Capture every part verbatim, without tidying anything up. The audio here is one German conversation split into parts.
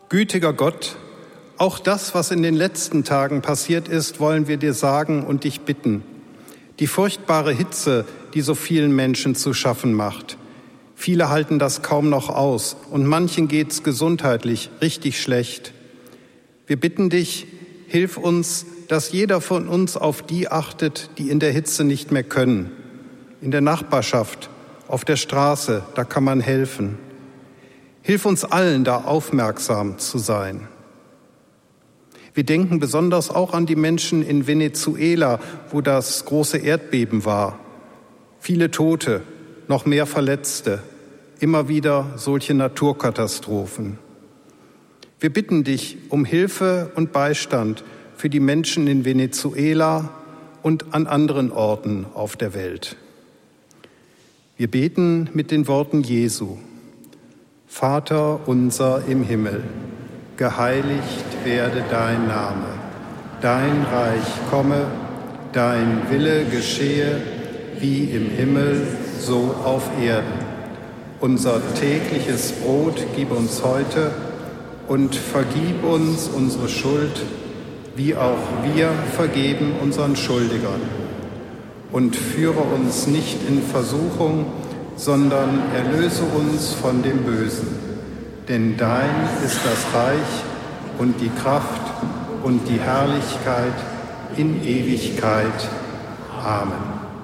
Gütiger Gott, auch das, was in den letzten Tagen passiert ist, wollen wir dir sagen und dich bitten. Die furchtbare Hitze, die so vielen Menschen zu schaffen macht. Viele halten das kaum noch aus und manchen geht's gesundheitlich richtig schlecht. Wir bitten dich, hilf uns, dass jeder von uns auf die achtet, die in der Hitze nicht mehr können. In der Nachbarschaft, auf der Straße, da kann man helfen. Hilf uns allen, da aufmerksam zu sein. Wir denken besonders auch an die Menschen in Venezuela, wo das große Erdbeben war. Viele Tote, noch mehr Verletzte, immer wieder solche Naturkatastrophen. Wir bitten dich um Hilfe und Beistand für die Menschen in Venezuela und an anderen Orten auf der Welt. Wir beten mit den Worten Jesu. Vater unser im Himmel, geheiligt werde dein Name, dein Reich komme, dein Wille geschehe, wie im Himmel, so auf Erden. Unser tägliches Brot gib uns heute und vergib uns unsere Schuld, wie auch wir vergeben unseren Schuldigern. Und führe uns nicht in Versuchung, sondern erlöse uns von dem Bösen. Denn dein ist das Reich und die Kraft und die Herrlichkeit in Ewigkeit. Amen.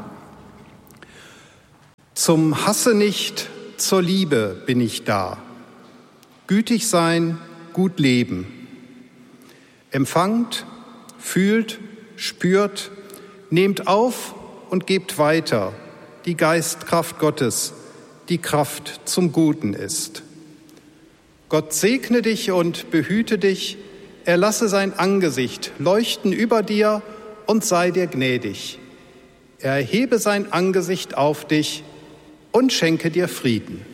Zum Hasse nicht, zur Liebe bin ich da. Gütig sein, gut leben. Empfangt, fühlt, spürt, nehmt auf und gebt weiter die Geistkraft Gottes, die Kraft zum Guten ist. Gott segne dich und behüte dich, er lasse sein Angesicht leuchten über dir und sei dir gnädig. Er erhebe sein Angesicht auf dich und schenke dir Frieden.